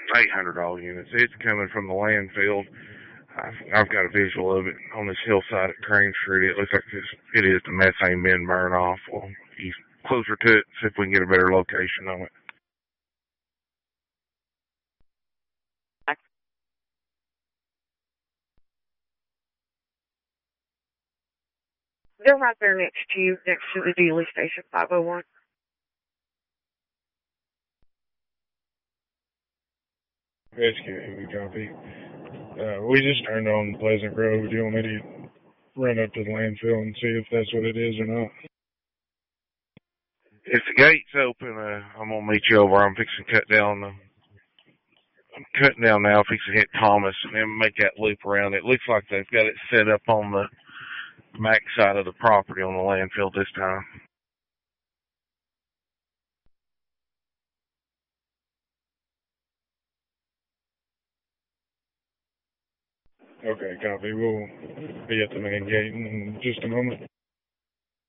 800 units. It's coming from the landfill. I've got a visual of it on this hillside at Crane Street. It looks like it is the methane bin burn off. We'll be closer to it, see if we can get a better location on it. They're right there next to you, next to the Dealey Station 501. Rescue, we copy. We just turned on Pleasant Grove. Do you want me to run up to the landfill and see if that's what it is or not? If the gate's open, I'm gonna meet you over. I'm fixing to cut down. I'm cutting down now, fixing to hit Thomas, and then make that loop around. It looks like they've got it set up on the back side of the property on the landfill this time. Okay, copy. We'll be at the main gate in just a moment.